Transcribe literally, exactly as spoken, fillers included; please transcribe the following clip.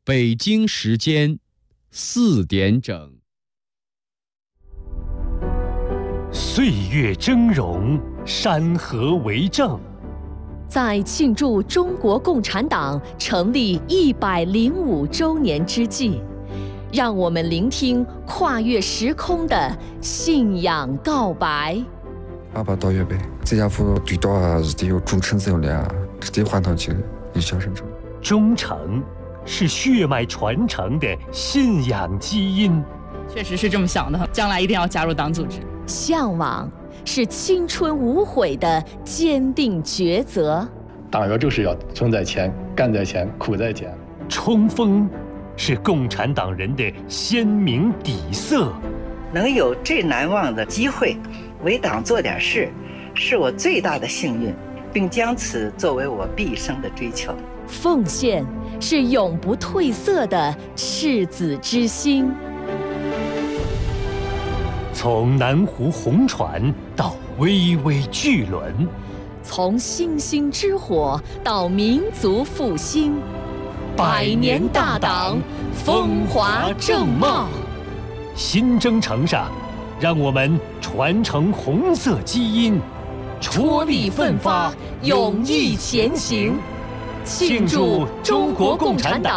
北京时间四点整。 岁月峥嵘，山河为证。 在庆祝中国共产党成立一百零五周年之际，让我们聆听跨越时空的信仰告白。 阿爸到月呗，这家伙对到啊是得有忠诚责任啊，是得还堂起以小生成。 忠诚是血脉传承的信仰基因。 确实是这么想的，将来一定要加入党组织。 向往是青春无悔的坚定抉择。 党员就是要存在前，干在前，苦在前。 冲锋是共产党人的鲜明底色。 能有这难忘的机会为党做点事，是我最大的幸运，并将此作为我毕生的追求。 奉献是永不褪色的赤子之心。 从南湖红船到巍巍巨轮， 从星星之火到民族复兴，百年大党风华正茂。 新征程上，让我们传承红色基因， 踔厉奋发，勇毅前行，庆祝中国共产党